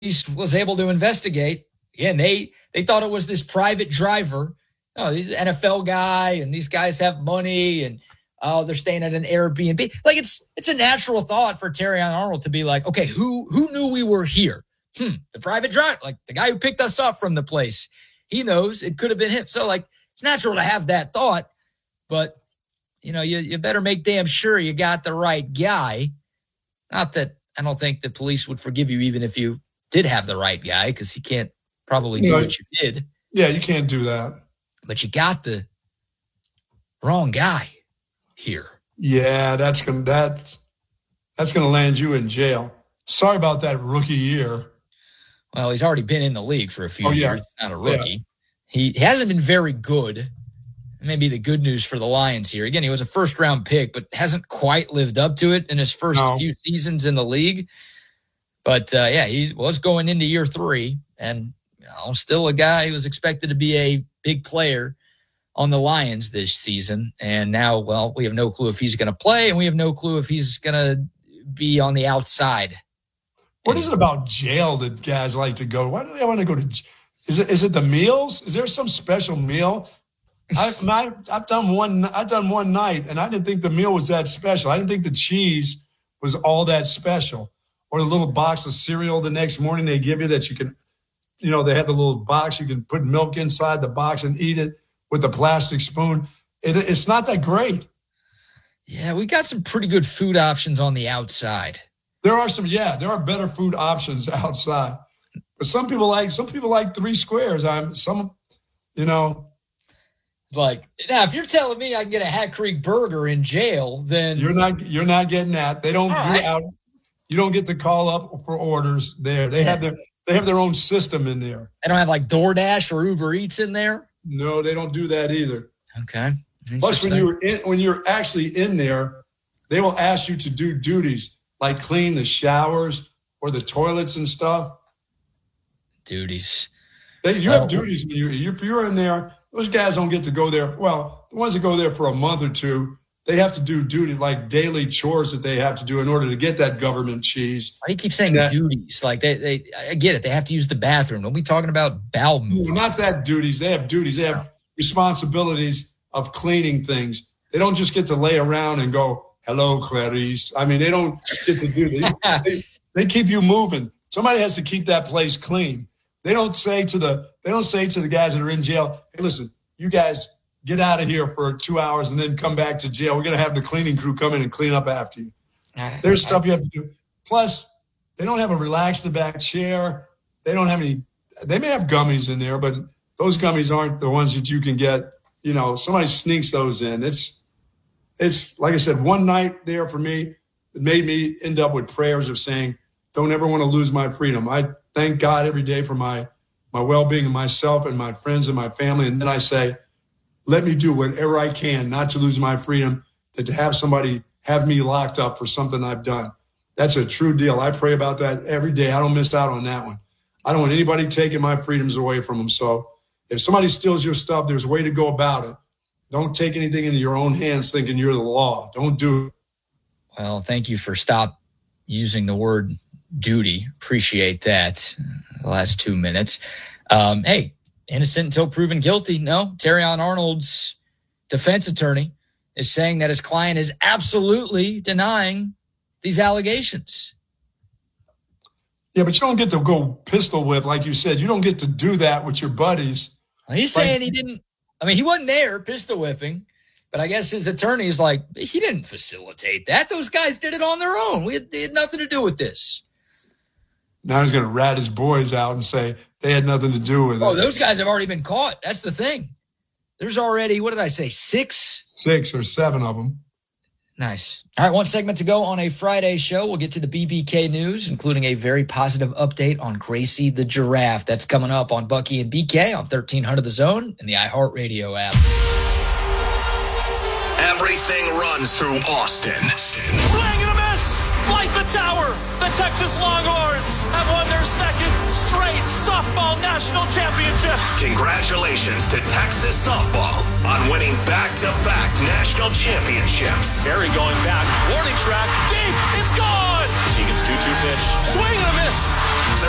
was able to investigate. Again, they thought it was this private driver. Oh, he's an NFL guy, and these guys have money, and they're staying at an Airbnb. Like it's a natural thought for Terrion Arnold to be like, okay, who knew we were here? The private driver, like the guy who picked us up from the place. He knows it could have been him. So like it's natural to have that thought, but you better make damn sure you got the right guy. Not that I don't think the police would forgive you even if you did have the right guy, because he can't probably do what you did. Yeah, you can't do that. But you got the wrong guy here. Yeah, that's gonna land you in jail. Sorry about that rookie year. Well, he's already been in the league for a few years. He's not a rookie. Yeah. He hasn't been very good. Maybe the good news for the Lions here. Again, he was a first-round pick, but hasn't quite lived up to it in his first few seasons in the league. But, he was going into year 3, and still a guy who was expected to be a big player on the Lions this season. And now, we have no clue if he's going to play, and we have no clue if he's going to be on the outside. What is it about jail that guys like to go? Why do they want to go to? Is it the meals? Is there some special meal? I've done one night, and I didn't think the meal was that special. I didn't think the cheese was all that special. Or the little box of cereal the next morning they give you that you can, they have the little box you can put milk inside the box and eat it with a plastic spoon. It's not that great. Yeah, we got some pretty good food options on the outside. There are better food options outside. But some people like 3 squares. Like, now, if you're telling me I can get a Hat Creek burger in jail, then you're not getting that. They don't out. You don't get to call up for orders there. They have their own system in there. They don't have like DoorDash or Uber Eats in there? No, they don't do that either. Okay. Plus, when you're actually in there, they will ask you to do duties like clean the showers or the toilets and stuff. Duties. You have duties when you're in there. Those guys don't get to go there. Well, the ones that go there for a month or two, they have to do duty, like daily chores that they have to do in order to get that government cheese. Why do you keep saying duties? Like I get it. They have to use the bathroom. Don't be talking about bowel movements. No, not that duties. They have duties. They have responsibilities of cleaning things. They don't just get to lay around and go, hello, Clarice. I mean, they don't get to do that. They keep you moving. Somebody has to keep that place clean. They don't say to the guys that are in jail, hey, listen, you guys get out of here for 2 hours and then come back to jail. We're going to have the cleaning crew come in and clean up after you. There's stuff you have to do. Plus, they don't have a relaxed back chair. They don't have any. They may have gummies in there, but those gummies aren't the ones that you can get. Somebody sneaks those in. It's like I said, one night there for me, it made me end up with prayers of saying, don't ever want to lose my freedom. I thank God every day for my well-being and myself and my friends and my family. And then I say, let me do whatever I can not to lose my freedom, to have somebody have me locked up for something I've done. That's a true deal. I pray about that every day. I don't miss out on that one. I don't want anybody taking my freedoms away from them. So if somebody steals your stuff, there's a way to go about it. Don't take anything into your own hands thinking you're the law. Don't do it. Well, thank you for stop using the word duty. Appreciate that. The last 2 minutes. Hey, innocent until proven guilty. No, Terrion Arnold's defense attorney is saying that his client is absolutely denying these allegations. Yeah, but you don't get to go pistol whip, like you said. You don't get to do that with your buddies. Well, he's saying he didn't. I mean, he wasn't there pistol whipping, but I guess his attorney is like, he didn't facilitate that. Those guys did it on their own. They had nothing to do with this. Now he's going to rat his boys out and say they had nothing to do with it. Oh, those guys have already been caught. That's the thing. There's already, what did I say, 6? 6 or 7 of them. Nice. All right, one segment to go on a Friday show. We'll get to the BBK news, including a very positive update on Gracie the Giraffe. That's coming up on Bucky and BK on 1300 The Zone and the iHeartRadio app. Everything runs through Austin. Swing and a miss! Light the tower! The Texas Longhorns have won their 2nd straight softball national championship. Congratulations to Texas softball on winning back-to-back national championships. Perry going back, warning track, deep, it's gone! Tegan's 2-2 pitch, swing and a miss!